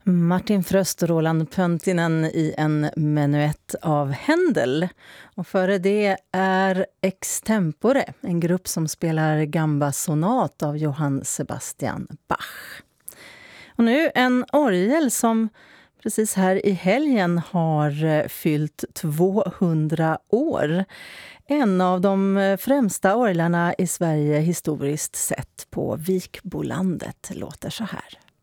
Martin Fröst och Roland Pöntinen i en menuett av Händel. Och före det är Extempore, en grupp som spelar gamba-sonat av Johann Sebastian Bach. Och nu en orgel som precis här i helgen har fyllt 200 år. En av de främsta orglarna i Sverige historiskt sett på Vikbolandet låter så här.